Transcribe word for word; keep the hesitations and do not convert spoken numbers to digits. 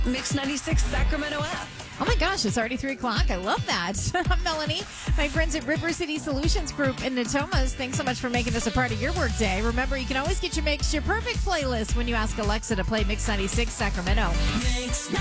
Mix ninety-six Sacramento app. Oh my gosh, it's already three o'clock. I love that. I'm Melanie. My friends at River City Solutions Group in Natomas, thanks so much for making this a part of your workday. Remember, you can always get your Mix Your Perfect playlist when you ask Alexa to play Mix ninety-six Sacramento. Mix